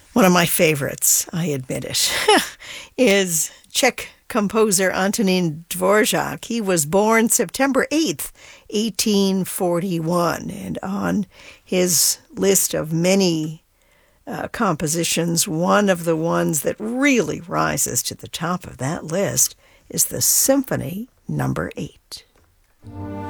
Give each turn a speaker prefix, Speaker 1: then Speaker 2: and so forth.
Speaker 1: One of my favorites, I admit it, is Czech composer Antonín Dvořák. He was born September 8th, 1841, and on his list of many compositions, one of the ones that really rises to the top of that list is the Symphony No. 8.